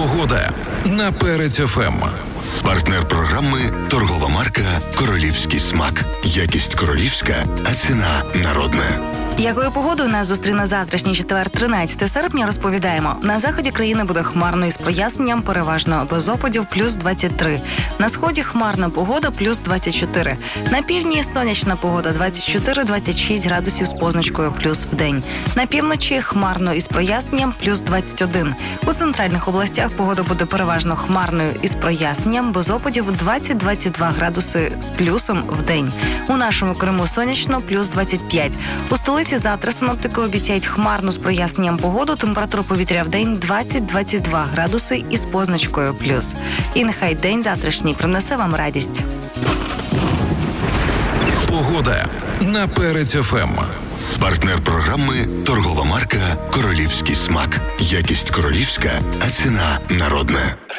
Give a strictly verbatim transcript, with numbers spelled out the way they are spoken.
Погода на Перець еф ем. Партнер програми – торгова марка «Королівський смак». Якість королівська, а ціна народна. Якою погодою нас зустріне завтрашній четвер, тринадцяте серпня, розповідаємо. На заході країни буде хмарно із проясненням, переважно без опадів, плюс двадцять три. На сході хмарна погода, плюс двадцять чотири. На півдні сонячна погода, двадцять чотири - двадцять шість градусів з позначкою плюс в день. На півночі хмарно із проясненням, плюс двадцять один. У центральних областях погода буде переважно хмарною із проясненням, без опадів, двадцять - двадцять два градуси з плюсом в день. У нашому Криму сонячно, плюс двадцять п'ять. У столиці завтра синоптики обіцяють хмарну з проясненням погоду, температура повітря в день двадцять - двадцять два градуси із позначкою плюс. І нехай день завтрашній принесе вам радість. Погода на Перець еф ем. Партнер програми – торгова марка «Королівський смак». Якість королівська, а ціна народна.